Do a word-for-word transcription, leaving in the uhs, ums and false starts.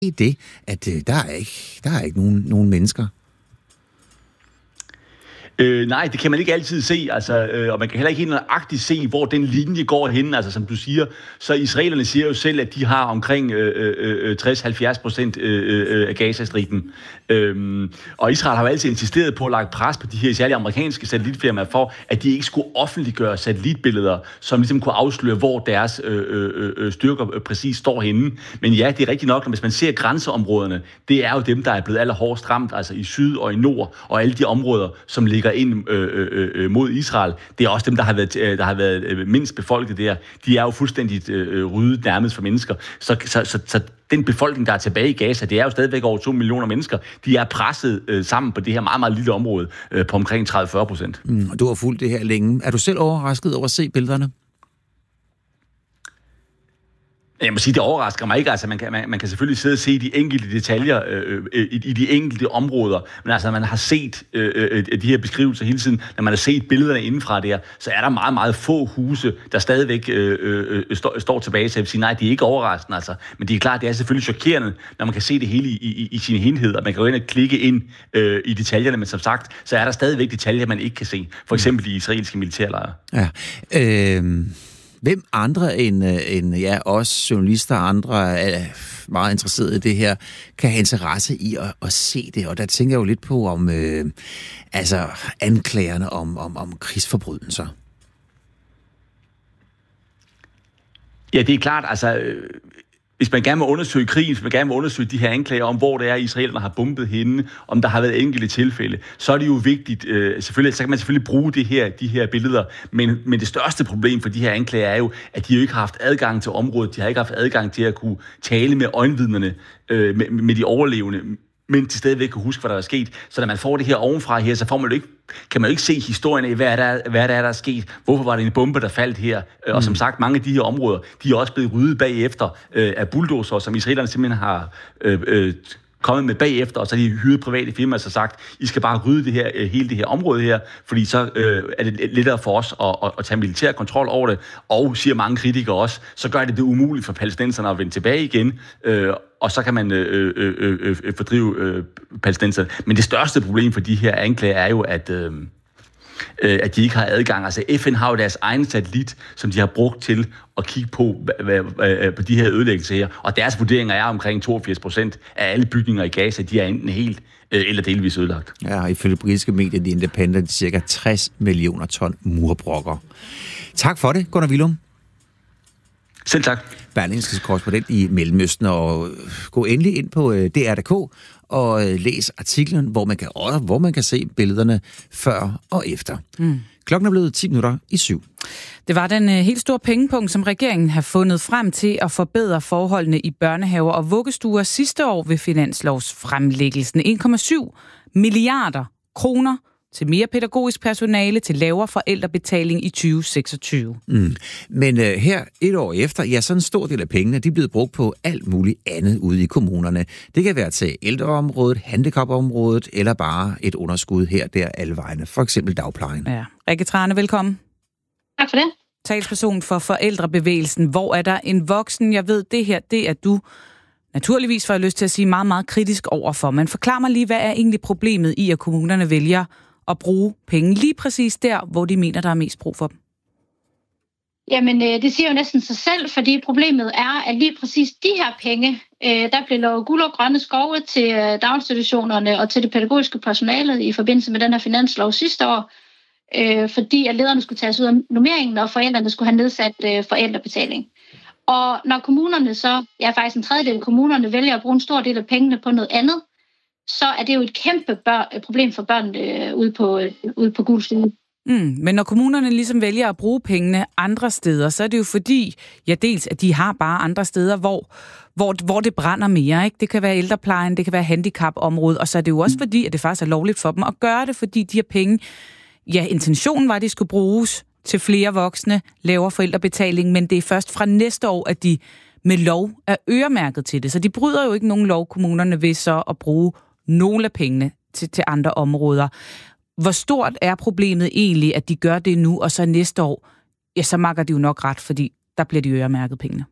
det, at øh, der er ikke, der er ikke nogen, nogen mennesker? Øh, nej, det kan man ikke altid se, altså, øh, og man kan heller ikke helt nøjagtigt se, hvor den linje går hen. Altså, som du siger, så israelerne siger jo selv, at de har omkring øh, øh, tres til halvfjerds procent øh, øh, af Gazastriben. Øh, og Israel har jo altid insisteret på at lage pres på de her særlige amerikanske satellitfirmaer for, at de ikke skulle offentliggøre satellitbilleder, som ligesom kunne afsløre, hvor deres øh, øh, øh, styrker præcis står henne. Men ja, det er rigtigt nok, når hvis man ser grænseområderne, det er jo dem, der er blevet allerhårdest ramt, altså i syd og i nord, og alle de områder, som ligger ind øh, øh, mod Israel. Det er også dem, der har været, der har været mindst befolket der. De er jo fuldstændigt øh, ryddet nærmest for mennesker. Så, så, så, så den befolkning, der er tilbage i Gaza, det er jo stadigvæk over to millioner mennesker. De er presset øh, sammen på det her meget, meget lille område øh, på omkring tredive til fyrre procent. Mm, og du har fulgt det her længe. Er du selv overrasket over at se billederne? Jeg må sige, det overrasker mig ikke. Altså, man kan, man, man kan selvfølgelig sidde og se de enkelte detaljer øh, øh, i, i de enkelte områder, men altså, man har set øh, øh, de her beskrivelser hele tiden. Når man har set billederne indenfra der, så er der meget, meget få huse, der stadigvæk øh, øh, står, står tilbage. Så jeg vil sige, nej, det er ikke overraskende, altså. Men det er klart, det er selvfølgelig chokerende, når man kan se det hele i, i, i sin helhed, og man kan gå ind og klikke ind øh, i detaljerne, men som sagt, så er der stadigvæk detaljer, man ikke kan se. For eksempel de israelske militærlejre. Ja, øh... Hvem andre end, end ja, os journalister og andre er meget interesserede i det her, kan have interesse i at, at se det? Og der tænker jeg jo lidt på om øh, altså anklagerne om, om, om krigsforbrydelser. Ja, det er klart, altså... Øh... Hvis man gerne vil undersøge krigen, hvis man gerne vil undersøge de her anklager om, hvor det er, israelerne har bombet hende, om der har været enkelte tilfælde, så er det jo vigtigt, øh, selvfølgelig, så kan man selvfølgelig bruge det her, de her billeder, men, men det største problem for de her anklager er jo, at de jo ikke har haft adgang til området, de har ikke haft adgang til at kunne tale med øjenvidnerne, øh, med, med de overlevende, men til stadigvæk kan huske, hvad der er sket. Så når man får det her ovenfra her, så får man jo ikke, kan man jo ikke se historien af, hvad er der, hvad der er, der er sket. Hvorfor var det en bombe, der faldt her? Mm. Og som sagt, mange af de her områder, de er også blevet ryddet bagefter øh, af bulldozer, som israelerne simpelthen har øh, øh, kommet med bagefter, og så har de hyret private firmaer, så sagt, I skal bare rydde det her, hele det her område her, fordi så øh, er det lettere for os at, at, at tage militær kontrol over det, og siger mange kritikere også, så gør det det umuligt for palæstinenserne at vende tilbage igen, øh, og så kan man øh, øh, øh, øh, fordrive øh, palæstinenserne. Men det største problem for de her anklager er jo, at øh, at de ikke har adgang. Altså F N har jo deres egen satellit, som de har brugt til at kigge på, på de her ødelæggelser her. Og deres vurderinger er omkring toogfirs procent af alle bygninger i Gaza, de er enten helt eller delvis ødelagt. Ja, og ifølge britiske medier, The Independent, cirka tres millioner ton murbrokker. Tak for det, Gunnar Willum. Selv tak. Berlingskes korrespondent i Mellemøsten, og gå endelig ind på D R punktum d k og læs artiklen, hvor man kan, hvor man kan se billederne før og efter. Mm. Klokken er blevet ti minutter i syv. Det var den helt store pengepunkt, som regeringen har fundet frem til at forbedre forholdene i børnehaver og vuggestuer sidste år ved finanslovsfremlæggelsen. en komma syv milliarder kroner til mere pædagogisk personale, til lavere forældrebetaling i tyve seksogtyve. Mm. Men uh, her et år efter, ja, så en stor del af pengene, de er blevet brugt på alt muligt andet ude i kommunerne. Det kan være til ældreområdet, handicapområdet, eller bare et underskud her der alle vegne. For eksempel dagplejen. Ja. Rikke Trane, velkommen. Tak for det. Talsperson for forældrebevægelsen. Hvor er der en voksen? Jeg ved, det her, det er du naturligvis, får jeg lyst til at sige, meget, meget kritisk overfor. Men forklar mig lige, hvad er egentlig problemet i, at kommunerne vælger at bruge penge lige præcis der, hvor de mener, der er mest brug for dem? Jamen, det siger jo næsten sig selv, fordi problemet er, at lige præcis de her penge, der blev lovet guld og grønne skove til daginstitutionerne og til det pædagogiske personale i forbindelse med den her finanslov sidste år, fordi at lederne skulle tages ud af normeringen, og forældrene skulle have nedsat forældrebetaling. Og når kommunerne så, ja faktisk en tredjedel af kommunerne, vælger at bruge en stor del af pengene på noget andet, så er det jo et kæmpe bør- problem for børnene øh, ude på, øh, ude på gul stue. Mm, men når kommunerne ligesom vælger at bruge pengene andre steder, så er det jo fordi, ja dels, at de har bare andre steder, hvor, hvor, hvor det brænder mere. Ikke? Det kan være ældreplejen, det kan være handicapområdet, og så er det jo også fordi, at det faktisk er lovligt for dem at gøre det, fordi de her penge, ja intentionen var, at de skulle bruges til flere voksne, lavere forældrebetaling, men det er først fra næste år, at de med lov er øremærket til det. Så de bryder jo ikke nogen lov, kommunerne, ved så at bruge nogle af pengene til, til andre områder. Hvor stort er problemet egentlig, at de gør det nu, og så næste år, ja, så makker de jo nok ret, fordi der bliver de øremærket pengene?